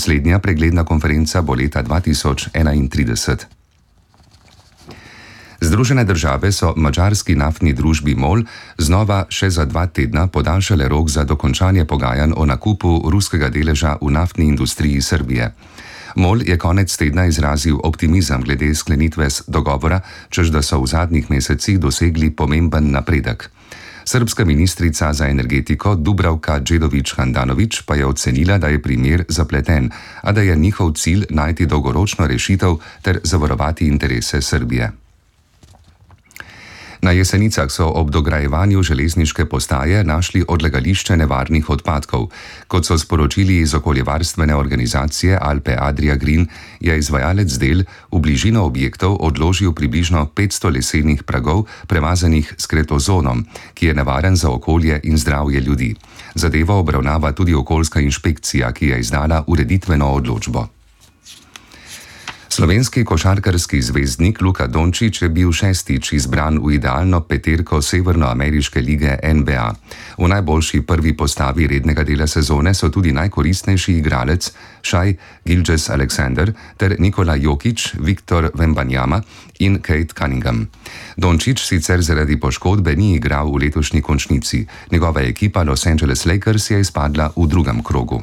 Naslednja pregledna konferenca bo leta 2031. Združene države so madžarski naftni družbi MOL znova še za 2 tedna podaljšale rok za dokončanje pogajanj o nakupu ruskega deleža v naftni industriji Srbije. MOL je konec tedna izrazil optimizem glede sklenitve dogovora, češ da so v zadnjih mesecih dosegli pomemben napredek. Srbska ministrica za energetiko Dubravka Đedović-Handanović pa je ocenila, da je primer zapleten, a da je njihov cilj najti dolgoročno rešitev ter zavarovati interese Srbije. Na Jesenicah so ob dograjevanju železniške postaje našli odlagališče nevarnih odpadkov. Kot so sporočili iz okoljevarstvene organizacije Alpe Adria Green, je izvajalec del v bližino objektov odložil približno 500 lesenih pragov, premazanih s kretozonom, ki je nevaren za okolje in zdravje ljudi. Zadevo obravnava tudi okoljska inšpekcija, ki je izdala ureditveno odločbo. Slovenski košarkarski zvezdnik Luka Dončić je bil 6. izbran v idealno peterko severnoameriške lige NBA. V najboljši prvi postavi rednega dela sezone so tudi najkoristnejši igralec Shai Gilgeous-Alexander ter Nikola Jokić, Victor Wembanyama in Cade Cunningham. Dončić sicer zaradi poškodbe ni igral v letošnji končnici. Njegova ekipa Los Angeles Lakers je izpadla v drugem krogu.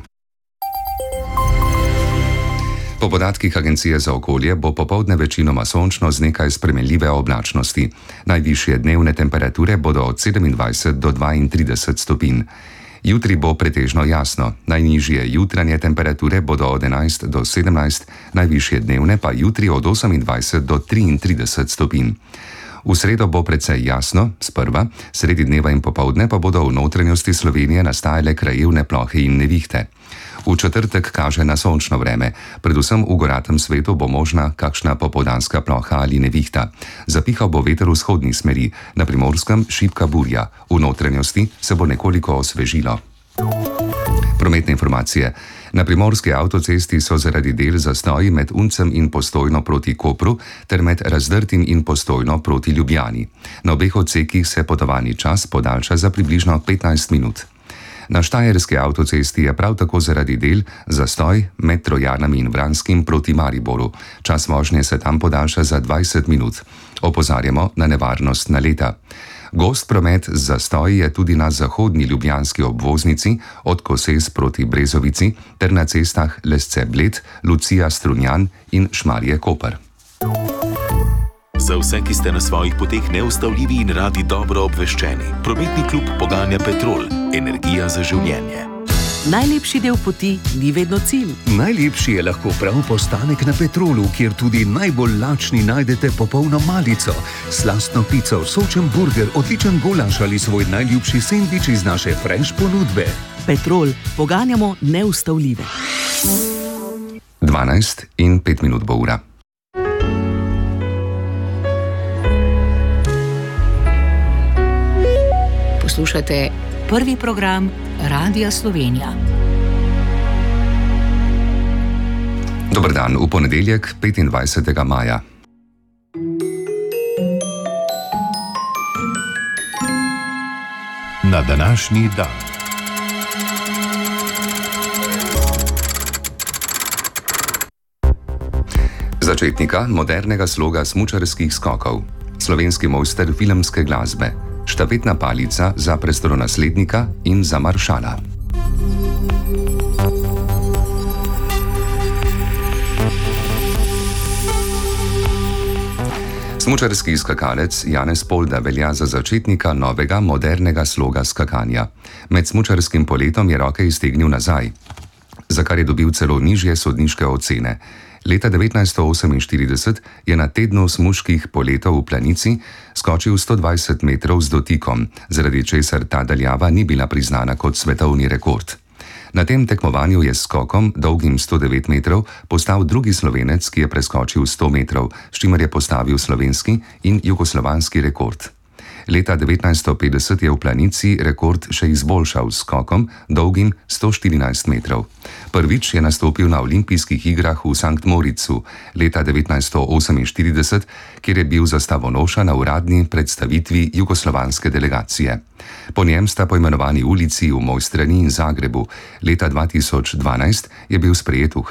Po podatkih Agencije za okolje bo popoldne večinoma sončno z nekaj spremenljive oblačnosti. Najvišje dnevne temperature bodo od 27 do 32 stopinj. Jutri bo pretežno jasno, najnižje jutranje temperature bodo od 11 do 17, najvišje dnevne pa jutri od 28 do 33 stopinj. V sredo bo precej jasno, sprva, sredi dneva in popoldne pa bodo v notranjosti Slovenije nastajale krajevne plohe in nevihte. V četrtek kaže na sončno vreme, predvsem v goratem svetu bo možna kakšna popoldanska ploha ali nevihta. Zapihal bo veter v vzhodni smeri, na Primorskem šibka burja, v notranjosti se bo nekoliko osvežilo. Prometne informacije. Na primorski avtocesti so zaradi del zastoji med Uncem in Postojno proti Kopru ter med Razdrtim in Postojno proti Ljubljani. Na obeh odsekih se potovalni čas podaljša za približno 15 minut. Na štajerski avtocesti je prav tako zaradi del zastoj med Trojanami in Vranskim proti Mariboru. Čas vožnje se tam podaljša za 20 minut. Opozarjamo na nevarnost naleta. Gost promet z zastoji je tudi na zahodni ljubljanski obvoznici od Koses proti Brezovici ter na cestah Lesce-Bled, Lucija-Strunjan in Šmarje-Koper. Za vse, ki ste na svojih poteh neustavljivi in radi dobro obveščeni, prometni klub poganja Petrol, energija za življenje. Najlepši del poti ni vedno cilj. Najlepši je lahko prav postanek na Petrolu, kjer tudi najbolj lačni najdete popolno malico, slastno pico, sočen burger, odličen golaž ali svoj najljubši sendvič iz naše fresh ponudbe. Petrol, poganjamo neustavljive. 12 in 5 minut bo ura. Poslušate prvi program Radia Slovenija. Dober dan, v ponedeljek 25. maja. Na današnji dan. Začetnika modernega sloga smučarskih skokov. Slovenski mojster filmske glasbe. Štafetna palica za prestolonaslednika in za maršala. Smučarski skakalec Janez Polda velja za začetnika novega modernega sloga skakanja. Med smučarskim poletom je roke iztegnil nazaj, za kar je dobil celo nižje sodniške ocene. Leta 1948 je na tednu smuških poletov v Planici skočil 120 metrov z dotikom, zaradi česar ta daljava ni bila priznana kot svetovni rekord. Na tem tekmovanju je s skokom, dolgim 109 metrov, postal drugi Slovenec, ki je preskočil 100 metrov, s čimer je postavil slovenski in jugoslovanski rekord. Leta 1950 je v Planici rekord še izboljšal s skokom, dolgim 114 metrov. Prvič je nastopil na olimpijskih igrah v Sankt Moricu leta 1948, kjer je bil zastavonoša na uradni predstavitvi jugoslovanske delegacije. Po njem sta poimenovani ulici v Mojstrani in Zagrebu. Leta 2012 je bil sprejet v